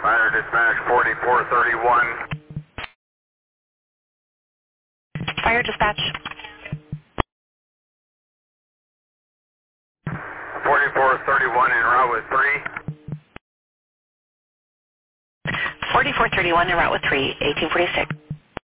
Fire dispatch 4431. Fire dispatch. 4431 en route with 3. 4431 en route with 3, 1846.